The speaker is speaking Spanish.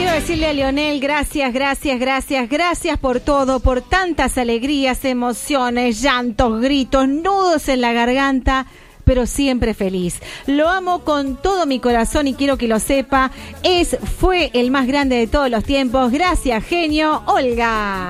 quiero decirle a Lionel, gracias por todo, por tantas alegrías, emociones, llantos, gritos, nudos en la garganta, pero siempre feliz. Lo amo con todo mi corazón y quiero que lo sepa. Fue el más grande de todos los tiempos. Gracias, genio. Olga.